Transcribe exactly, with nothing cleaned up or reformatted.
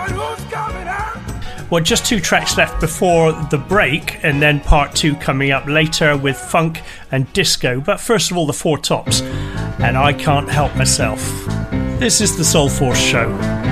Well, just two tracks left before the break, and then part two coming up later with funk and disco. But first of all, the Four Tops, and I Can't Help Myself. This is the Soul Force Show.